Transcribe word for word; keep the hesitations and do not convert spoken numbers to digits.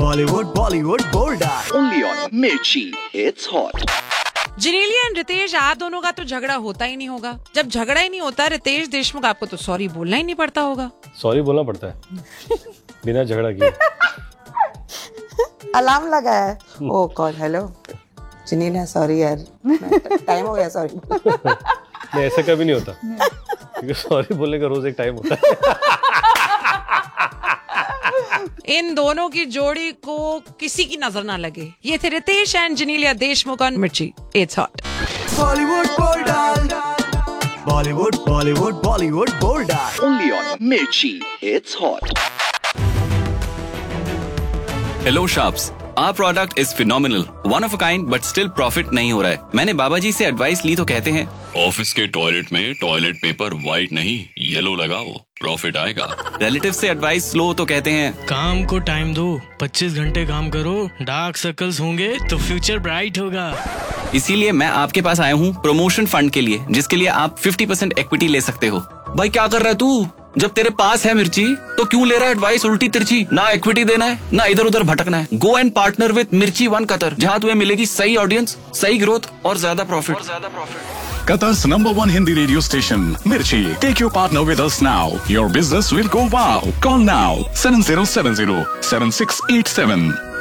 Bollywood, Bollywood, bold up. Only on Mirchi. It's hot. Genelia and Ritesh, आप दोनों का तो झगड़ा होता ही नहीं होगा। जब झगड़ा ही नहीं होता रितेश देशमुख, आपको तो सॉरी बोलना ही नहीं पड़ता होगा। सॉरी बोलना पड़ता है बिना झगड़ा किए। अलार्म लगा है। ओह गॉड, हेलो जेनेलिया, सॉरी यार, टाइम हो गया, सॉरी। नहीं, ऐसा कभी नहीं होता क्योंकि सॉरी बोलने का रोज एक टाइम होता है। इन दोनों की जोड़ी को किसी की नजर ना लगे। ये थे रितेश एंड जेनेलिया देशमुख ऑन मिर्ची। It's hot. Bollywood, bold up. Bollywood, Bollywood, Bollywood, bold up. Only on Mirchi. It's hot. Hello Sharps, our product is phenomenal, one of a kind, but still profit नहीं हो रहा है। मैंने बाबा जी से एडवाइस ली तो कहते हैं ऑफिस के टॉयलेट में टॉयलेट पेपर व्हाइट नहीं येलो लगाओ, प्रॉफिट आएगा। रिलेटिव से एडवाइस लो तो कहते हैं काम को टाइम दो, पच्चीस घंटे काम करो, डार्क सर्कल्स होंगे तो फ्यूचर ब्राइट होगा। इसीलिए मैं आपके पास आया हूँ प्रमोशन फंड के लिए, जिसके लिए आप पचास परसेंट इक्विटी ले सकते हो। भाई क्या कर रहा है तू? जब तेरे पास है मिर्ची तो क्यों ले रहा है एडवाइस उल्टी तिरछी? ना इक्विटी देना है ना इधर उधर भटकना है। गो एंड पार्टनर विद मिर्ची वन कतर, जहाँ तुम्हें मिलेगी सही ऑडियंस, सही ग्रोथ और ज्यादा profit. Qatar's number one Hindi radio station, Mirchi. Take your partner with us now. Your business will go wow. Call now, seven zero seven zero seven six eight seven.